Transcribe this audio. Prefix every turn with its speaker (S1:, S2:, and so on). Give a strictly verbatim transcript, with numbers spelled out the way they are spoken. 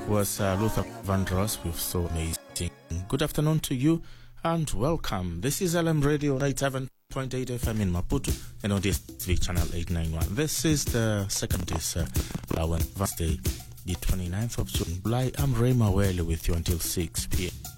S1: was uh, Luther Vandross with So Amazing. Good afternoon to you and welcome. This is L M Radio ninety-seven point eight F M in Maputo and on D S T V channel eight ninety-one. This is the second is uh, Wednesday, the twenty-ninth of July. I'm Ray Mawele with you until six p.m.